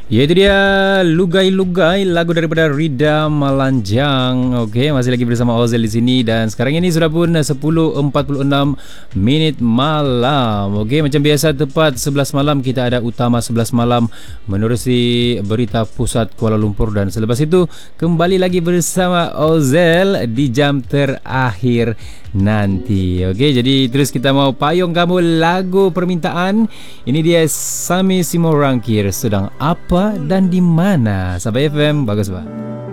Ya, itu dia Lugai-Lugai, lagu daripada Rida Malanjang. Okey, masih lagi bersama Ozel di sini dan sekarang ini sudah pun 10.46 minit malam. Okey, macam biasa tepat 11 malam kita ada Utama 11 malam menerusi berita pusat Kuala Lumpur dan selepas itu kembali lagi bersama Ozel di jam terakhir nanti. Okey, jadi terus kita mau payung kamu lagu permintaan. Ini dia Sami Simorangkir sedang apa dan di mana. Sahabat FM, bagus bah.